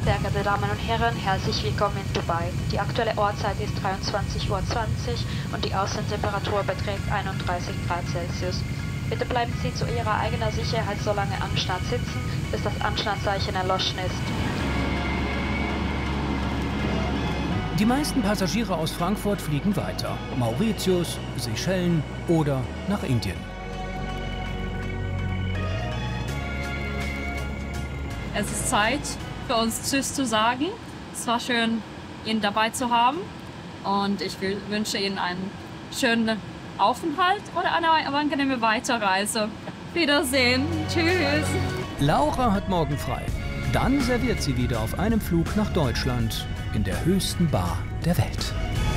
Sehr geehrte Damen und Herren, herzlich willkommen in Dubai. Die aktuelle Ortszeit ist 23:20 Uhr und die Außentemperatur beträgt 31 Grad Celsius. Bitte bleiben Sie zu Ihrer eigenen Sicherheit so lange am Start sitzen, bis das Anschnallzeichen erloschen ist. Die meisten Passagiere aus Frankfurt fliegen weiter. Mauritius, Seychellen oder nach Indien. Es ist Zeit für uns Tschüss zu sagen. Es war schön, ihn dabei zu haben und ich wünsche Ihnen einen schönen Aufenthalt oder eine angenehme Weiterreise. Wiedersehen. Tschüss. Laura hat morgen frei. Dann serviert sie wieder auf einem Flug nach Deutschland in der höchsten Bar der Welt.